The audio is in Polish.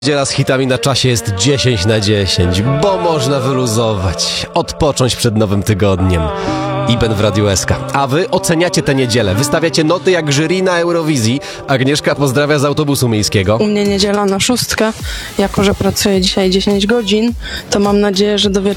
Niedziela z hitami na czasie jest 10 na 10, bo można wyluzować, odpocząć przed nowym tygodniem. Iben w Radiu SK. A wy oceniacie tę niedzielę, wystawiacie noty jak jury na Eurowizji. Agnieszka pozdrawia z autobusu miejskiego. U mnie niedziela na 6, jako że pracuję dzisiaj 10 godzin, to mam nadzieję, że do wieczoru